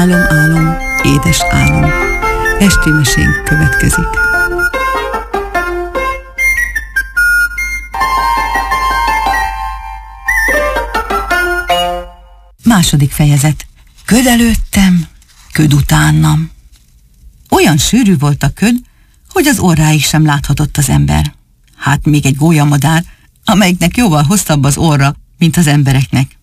Álom, álom, édes álom. Esti mesénk következik. Második fejezet. Köd előttem, köd utánam. Olyan sűrű volt a köd, hogy az orráig sem láthatott az ember. Hát még egy gólyamadár, amelyiknek jóval hosszabb az orra, mint az embereknek.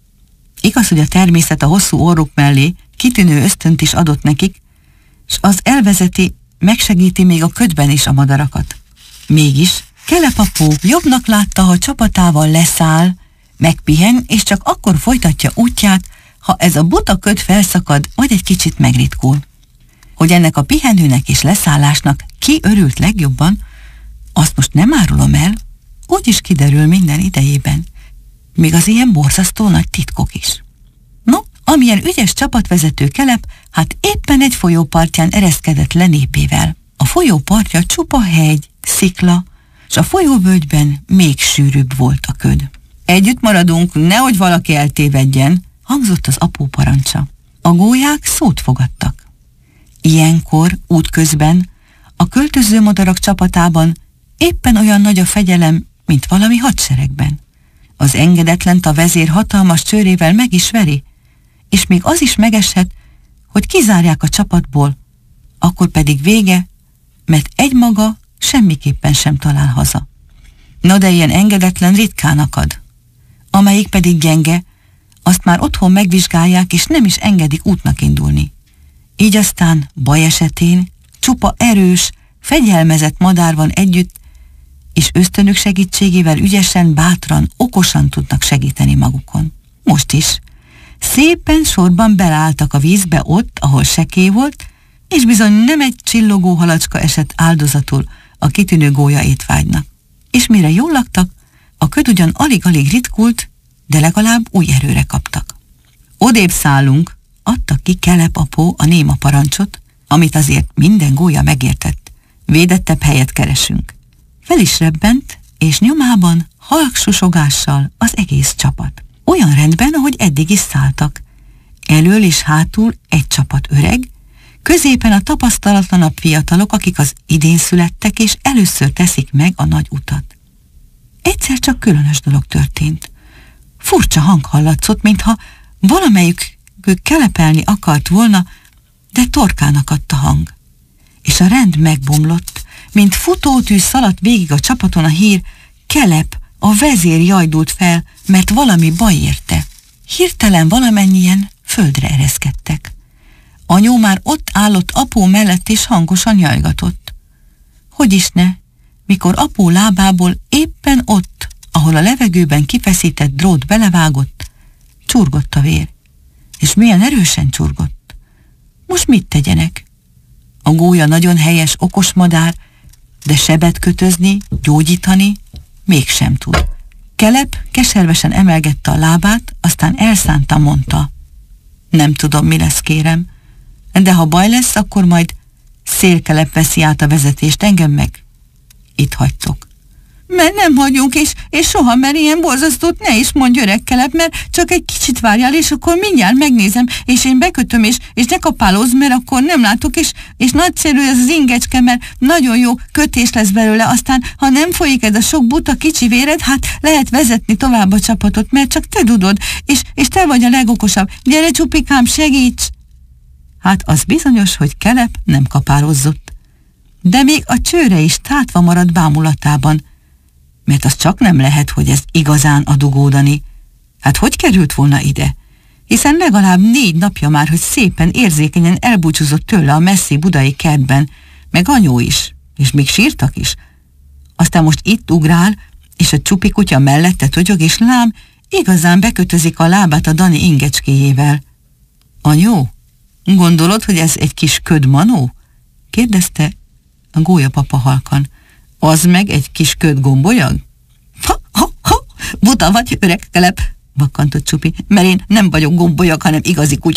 Igaz, hogy a természet a hosszú orruk mellé kitűnő ösztönt is adott nekik, s az elvezeti, megsegíti még a ködben is a madarakat. Mégis Kelep apó jobbnak látta, ha csapatával leszáll, megpihen, és csak akkor folytatja útját, ha ez a buta köd felszakad, vagy egy kicsit megritkul. Hogy ennek a pihenőnek és leszállásnak ki örült legjobban, azt most nem árulom el, úgyis kiderül minden idejében. Még az ilyen borzasztó nagy titkok is. No, amilyen ügyes csapatvezető Kelep, hát éppen egy folyópartján ereszkedett le népével. A folyópartja csupa hegy, szikla, s a folyóvölgyben még sűrűbb volt a köd. Együtt maradunk, nehogy valaki eltévedjen, hangzott az apó parancsa. A gólyák szót fogadtak. Ilyenkor, útközben, a költöző madarak csapatában éppen olyan nagy a fegyelem, mint valami hadseregben. Az engedetlent a vezér hatalmas csőrével meg is veri, és még az is megeshet, hogy kizárják a csapatból, akkor pedig vége, mert egymaga semmiképpen sem talál haza. Na de ilyen engedetlen ritkán akad. Amelyik pedig gyenge, azt már otthon megvizsgálják, és nem is engedik útnak indulni. Így aztán baj esetén csupa erős, fegyelmezett madár van együtt, és ösztönök segítségével ügyesen, bátran, okosan tudnak segíteni magukon. Most is. Szépen sorban beleálltak a vízbe ott, ahol sekély volt, és bizony nem egy csillogó halacska esett áldozatul a kitűnő gólya étvágynak. És mire jól laktak, a köd ugyan alig-alig ritkult, de legalább új erőre kaptak. Odébb szállunk, adta ki Kelep apó a néma parancsot, amit azért minden gólya megértett. Védettebb helyet keresünk. Fel is rebbent, és nyomában halk susogással az egész csapat. Olyan rendben, ahogy eddig is szálltak. Elől és hátul egy csapat öreg, középen a tapasztalatlanabb fiatalok, akik az idén születtek, és először teszik meg a nagy utat. Egyszer csak különös dolog történt. Furcsa hang hallatszott, mintha valamelyik kelepelni akart volna, de torkán akadt a hang. És a rend megbomlott, mint futótűz szaladt végig a csapaton a hír, Kelep, a vezér jajdult fel, mert valami baj érte. Hirtelen valamennyien földre ereszkedtek. Anyó már ott állott apó mellett, és hangosan jajgatott. Hogy is ne, mikor apó lábából éppen ott, ahol a levegőben kifeszített drót belevágott, csurgott a vér. És milyen erősen csurgott. Most mit tegyenek? A gólya nagyon helyes, okos madár, de sebet kötözni, gyógyítani mégsem tud. Kelep keservesen emelgette a lábát, aztán elszánta mondta. Nem tudom, mi lesz, kérem, de ha baj lesz, akkor majd Szélkelep veszi át a vezetést, engem meg itt hagytok. Mert nem hagyunk, és soha, mert ilyen borzasztót ne is mondj, öreg Kelep, mert csak egy kicsit várjál, és akkor mindjárt megnézem, és én bekötöm, és ne kapálózz, mert akkor nem látok, és nagyszerű ez az ingecske, mert nagyon jó kötés lesz belőle, aztán, ha nem folyik ez a sok buta kicsi véred, hát lehet vezetni tovább a csapatot, mert csak te tudod, és te vagy a legokosabb. Gyere, csupikám, segíts! Hát az bizonyos, hogy Kelep nem kapálózott, de még a csőre is tátva maradt bámulatában, mert az csak nem lehet, hogy ez igazán a dugódani. Hát hogy került volna ide? Hiszen legalább 4 napja már, hogy szépen érzékenyen elbúcsúzott tőle a messzi budai kertben, meg anyó is, és még sírtak is. Aztán most itt ugrál, és a csupi kutya mellette totyog, és lám, igazán bekötözik a lábát a Dani ingecskéjével. Anyó, gondolod, hogy ez egy kis ködmanó? Kérdezte a gólyapapa halkan. Az meg egy kis köd gombolyag? Ha, buta vagy, öreg Kelep, vakkantott Csupi, mert én nem vagyok gombolyag, hanem igazi kutya.